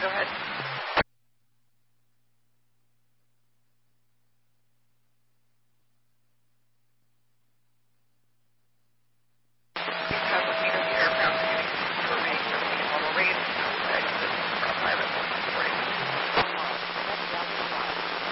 go ahead. Because of meters, the aircraft is getting for rates, everything in normal rates.